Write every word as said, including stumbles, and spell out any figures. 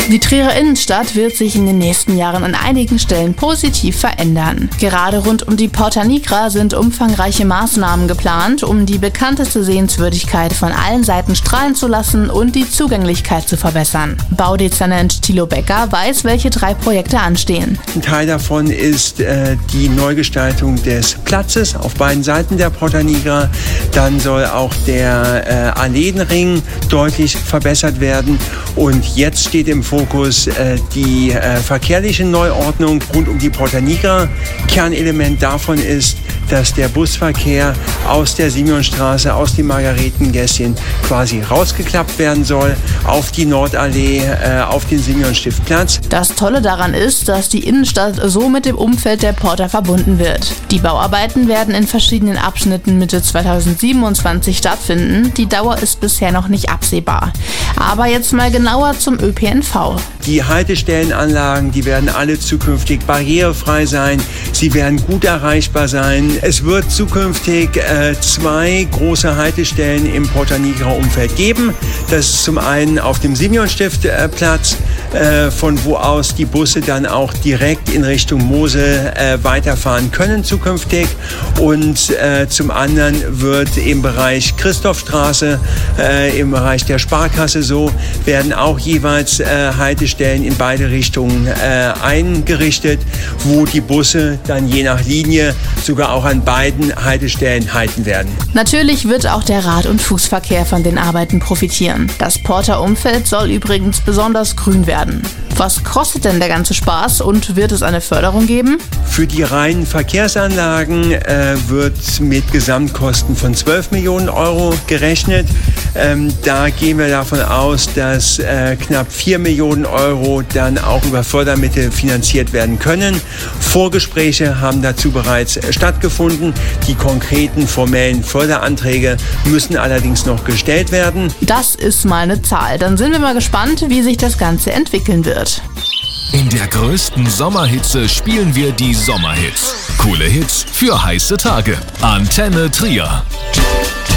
Die Trierer Innenstadt wird sich in den nächsten Jahren an einigen Stellen positiv verändern. Gerade rund um die Porta Nigra sind umfangreiche Maßnahmen geplant, um die bekannteste Sehenswürdigkeit von allen Seiten strahlen zu lassen und die Zugänglichkeit zu verbessern. Baudezernent Thilo Becker weiß, welche drei Projekte anstehen. Ein Teil davon ist äh, die Neugestaltung des Platzes auf beiden Seiten der Porta Nigra. Dann soll auch der äh, Alleenring deutlich verbessert werden. Und jetzt steht im Fokus äh, die äh, verkehrliche Neuordnung rund um die Porta Nigra. Kernelement davon ist, dass der Busverkehr aus der Simeonstraße, aus dem Margaretengässchen quasi rausgeklappt werden soll auf die Nordallee, äh, auf den Simeonstiftplatz. Das Tolle daran ist, dass die Innenstadt so mit dem Umfeld der Porta verbunden wird. Die Bauarbeiten werden in verschiedenen Abschnitten Mitte zweitausendsiebenundzwanzig stattfinden. Die Dauer ist bisher noch nicht absehbar. Aber jetzt mal genauer zum Ö P N V. Die Haltestellenanlagen, die werden alle zukünftig barrierefrei sein. Sie werden gut erreichbar sein. Es wird zukünftig äh, zwei große Haltestellen im Porta Nigra-Umfeld geben. Das ist zum einen auf dem Simeonstiftplatz, äh, von wo aus die Busse dann auch direkt in Richtung Mosel äh, weiterfahren können zukünftig. Und äh, zum anderen wird im Bereich Christophstraße, äh, im Bereich der Sparkasse so, werden auch jeweils äh, Haltestellen in beide Richtungen äh, eingerichtet, wo die Busse dann je nach Linie sogar auch an beiden Haltestellen halten werden. Natürlich wird auch der Rad- und Fußverkehr von den Arbeiten profitieren. Das Porta-Umfeld soll übrigens besonders grün werden. Was kostet denn der ganze Spaß und wird es eine Förderung geben? Für die reinen Verkehrsanlagen äh, wird mit Gesamtkosten von zwölf Millionen Euro gerechnet. Ähm, da gehen wir davon aus, dass äh, knapp vier Millionen Euro dann auch über Fördermittel finanziert werden können. Vorgespräche haben dazu bereits stattgefunden. Die konkreten formellen Förderanträge müssen allerdings noch gestellt werden. Das ist mal eine Zahl. Dann sind wir mal gespannt, wie sich das Ganze entwickeln wird. In der größten Sommerhitze spielen wir die Sommerhits. Coole Hits für heiße Tage. Antenne Trier.